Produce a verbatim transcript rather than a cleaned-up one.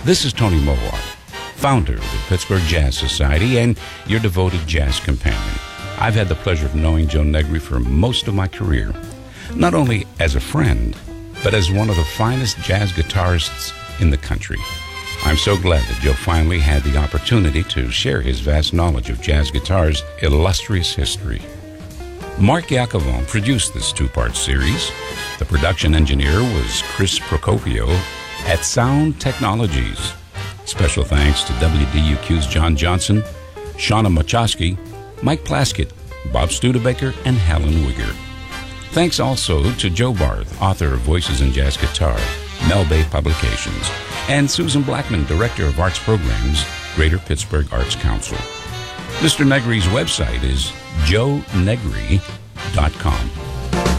This is Tony Mowat, founder of the Pittsburgh Jazz Society and your devoted jazz companion. I've had the pleasure of knowing Joe Negri for most of my career, not only as a friend, but as one of the finest jazz guitarists in the country. I'm so glad that Joe finally had the opportunity to share his vast knowledge of jazz guitar's illustrious history. Mark Yakovon produced this two-part series. The production engineer was Chris Procopio at Sound Technologies. Special thanks to W D U Q's John Johnson, Shauna Machowski, Mike Plaskett, Bob Studebaker, and Helen Wigger. Thanks also to Joe Barth, author of Voices in Jazz Guitar, Mel Bay Publications, and Susan Blackman, Director of Arts Programs, Greater Pittsburgh Arts Council. Mister Negri's website is joe negri dot com.